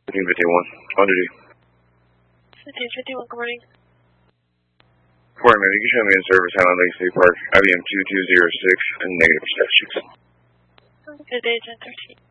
1551. On duty. 1551, good morning. Morning, man. You can show me in service Highland Lake State Park, IBM 2206, and negative statutes. Good day, Gen 13.